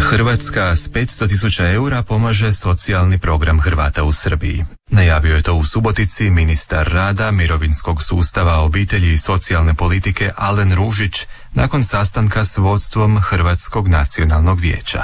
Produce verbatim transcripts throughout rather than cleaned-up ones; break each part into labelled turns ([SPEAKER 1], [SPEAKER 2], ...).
[SPEAKER 1] Hrvatska s petsto tisuća eura pomaže socijalni program Hrvata u Srbiji. Najavio je to u Subotici ministar rada, mirovinskog sustava, obitelji i socijalne politike Alen Ružić nakon sastanka s vodstvom Hrvatskog nacionalnog vijeća.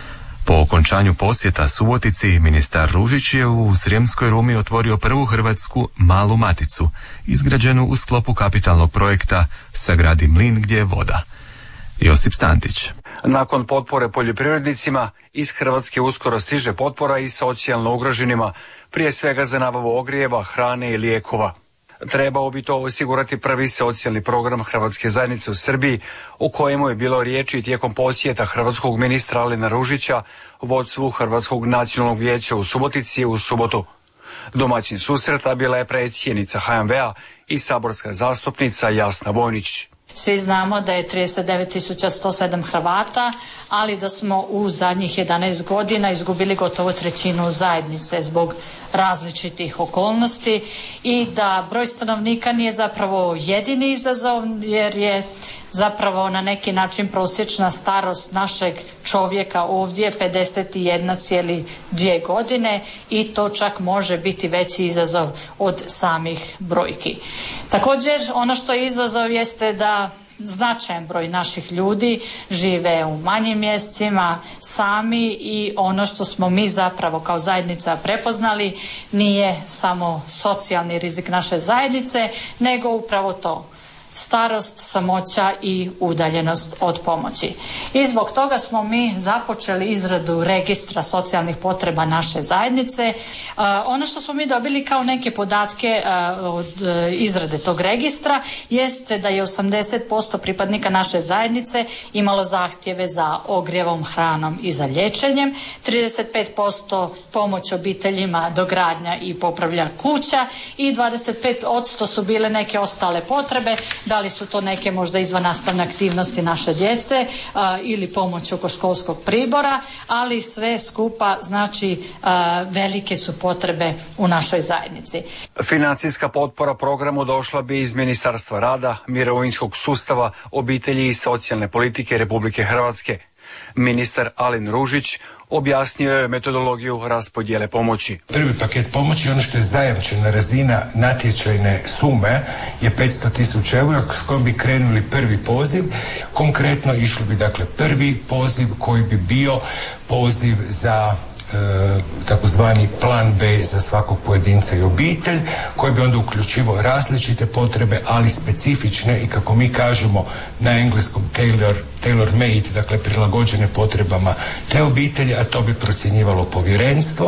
[SPEAKER 1] Po okončanju posjeta Subotici, ministar Ružić je u Srijemskoj Rumi otvorio prvu hrvatsku malu maticu, izgrađenu u sklopu kapitalnog projekta Sagradi mlin gdje je voda. Josip Stantić.
[SPEAKER 2] Nakon potpore poljoprivrednicima, iz Hrvatske uskoro stiže potpora i socijalno ugroženima, prije svega za nabavu ogrijeva, hrane i lijekova. Trebao bi to osigurati prvi socijalni program Hrvatske zajednice u Srbiji, o kojemu je bilo riječi tijekom posjeta hrvatskog ministra Alena Ružića vodstvu Hrvatskog nacionalnog vijeća u Subotici u subotu. Domaćin susreta bila je predsjednica H M V-a i saborska zastupnica Jasna Vojnić.
[SPEAKER 3] Svi znamo da je trideset devet tisuća sto sedam Hrvata, ali da smo u zadnjih jedanaest godina izgubili gotovo trećinu zajednice zbog različitih okolnosti i da broj stanovnika nije zapravo jedini izazov, jer je zapravo na neki način prosječna starost našeg čovjeka ovdje pedeset jedna zarez dvije godine i to čak može biti veći izazov od samih brojki. Također, ono što je izazov jeste da značajan broj naših ljudi žive u manjim mjestima sami i ono što smo mi zapravo kao zajednica prepoznali nije samo socijalni rizik naše zajednice, nego upravo to. Starost, samoća i udaljenost od pomoći. I zbog toga smo mi započeli izradu registra socijalnih potreba naše zajednice. Uh, ono što smo mi dobili kao neke podatke uh, od uh, izrade tog registra jeste da je osamdeset posto pripadnika naše zajednice imalo zahtjeve za ogrjevom, hranom i za liječenjem, trideset pet posto pomoć obiteljima, dogradnja i popravlja kuća i dvadeset pet posto su bile neke ostale potrebe. Da li su to neke možda izvannastavne aktivnosti naše djece a, ili pomoć oko školskog pribora, ali sve skupa znači a, velike su potrebe u našoj zajednici.
[SPEAKER 2] Financijska potpora programu došla bi iz Ministarstva rada, mirovinskog sustava, obitelji i socijalne politike Republike Hrvatske. Ministar Alen Ružić objasnio je metodologiju raspodjele pomoći.
[SPEAKER 4] Prvi paket pomoći, ono što je zajamčena razina natječajne sume, je petsto tisuća eura s kojom bi krenuli prvi poziv. Konkretno išli bi dakle prvi poziv koji bi bio poziv za E, takozvani plan B za svakog pojedinca i obitelj, koji bi onda uključivao različite potrebe, ali specifične i kako mi kažemo na engleskom tailor, tailor made, dakle prilagođene potrebama te obitelji, a to bi procjenjivalo povjerenstvo.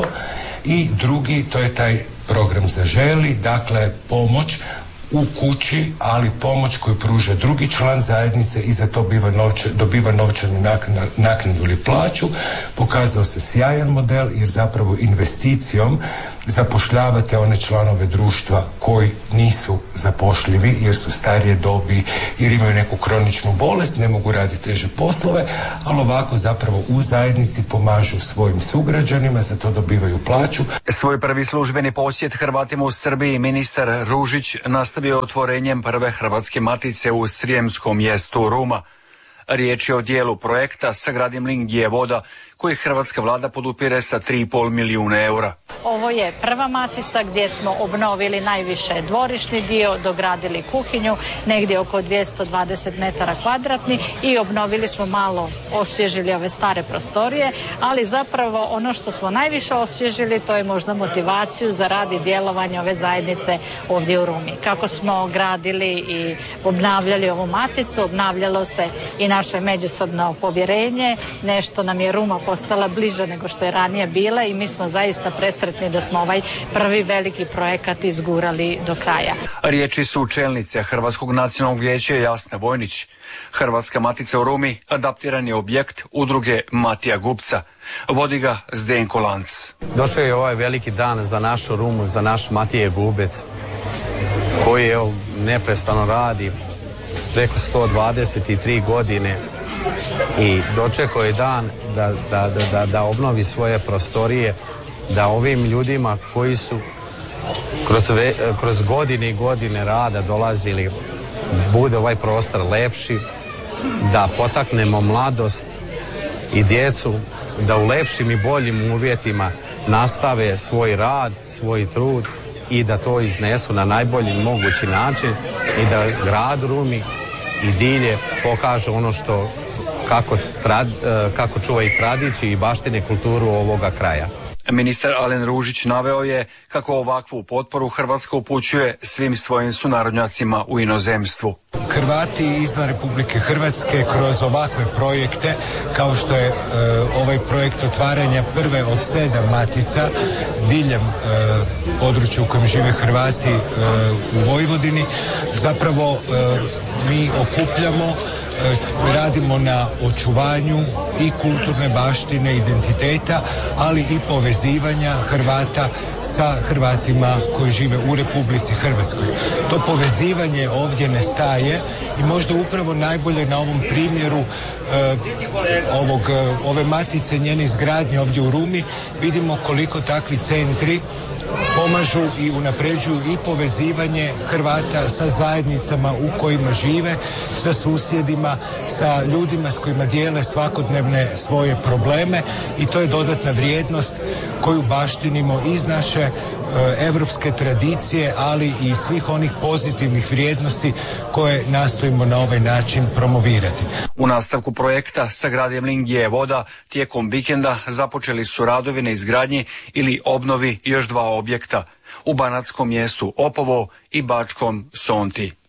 [SPEAKER 4] I drugi, to je taj program Zaželi, dakle pomoć u kući, ali pomoć koju pruža drugi član zajednice i za to biva novče, dobiva novčanu naknadu ili plaću. Pokazao se sjajan model jer zapravo investicijom zapošljavate one članove društva koji nisu zapošljivi jer su starije dobi, jer imaju neku kroničnu bolest, ne mogu raditi teže poslove, ali ovako zapravo u zajednici pomažu svojim sugrađanima, za to dobivaju plaću.
[SPEAKER 2] Svoj prvi službeni posjet Hrvatima u Srbiji ministar Ružić nastavio otvorenjem prve hrvatske matice u srijemskom mjestu Ruma. Riječ je o dijelu projekta Sagradi mlin gdje je voda, koji hrvatska vlada podupire sa tri i pol milijuna eura.
[SPEAKER 3] Ovo je prva matica gdje smo obnovili najviše dvorišni dio, dogradili kuhinju, negdje oko dvjesto dvadeset metara kvadratnih i obnovili smo malo, osvježili ove stare prostorije, ali zapravo ono što smo najviše osvježili to je možda motivaciju za rad i djelovanje ove zajednice ovdje u Rumi. Kako smo gradili i obnavljali ovu maticu, obnavljalo se i naše međusobno povjerenje, nešto nam je Ruma postala bliže nego što je ranije bila i mi smo zaista presretni da smo ovaj prvi veliki projekat izgurali do kraja.
[SPEAKER 2] Riječi su čelnice Hrvatskog nacionalnog vijeća Jasna Vojnić. Hrvatska matica u Rumi adaptiran je objekt udruge Matija Gupca. Vodi ga Zdenko Lanc.
[SPEAKER 5] Došao je ovaj veliki dan za našu Rumu, za naš Matije Gubec, koji evo, neprestano radi preko sto dvadeset tri godine i dočekao je dan da, da, da, da obnovi svoje prostorije, da ovim ljudima koji su kroz, ve, kroz godine i godine rada dolazili, bude ovaj prostor lepši, da potaknemo mladost i djecu da u lepšim i boljim uvjetima nastave svoj rad, svoj trud i da to iznesu na najbolji mogući način i da grad Rumi i dilje pokažu ono što kako, trad, kako čuva i tradiciju i baštine kulturu ovoga kraja.
[SPEAKER 2] Ministar Alen Ružić naveo je kako ovakvu potporu Hrvatska upućuje svim svojim sunarodnjacima u inozemstvu.
[SPEAKER 4] Hrvati izvan Republike Hrvatske kroz ovakve projekte, kao što je e, ovaj projekt otvaranja prve od sedam matica diljem e, područja u kojem žive Hrvati e, u Vojvodini, zapravo e, mi okupljamo, radimo na očuvanju i kulturne baštine, identiteta, ali i povezivanja Hrvata sa Hrvatima koji žive u Republici Hrvatskoj. To povezivanje ovdje ne staje i možda upravo najbolje na ovom primjeru e, ovog, ove matice, njene izgradnje ovdje u Rumi, vidimo koliko takvi centri pomažu i unapređuju i povezivanje Hrvata sa zajednicama u kojima žive, sa susjedima, sa ljudima s kojima dijele svakodnevne svoje probleme i to je dodatna vrijednost koju baštinimo iz naše evropske tradicije, ali i svih onih pozitivnih vrijednosti koje nastojimo na ovaj način promovirati.
[SPEAKER 2] U nastavku projekta sa gradom Lingije voda tijekom vikenda započeli su radovi na izgradnji ili obnovi još dva objekta u banatskom mjestu Opovo i bačkom Sonti.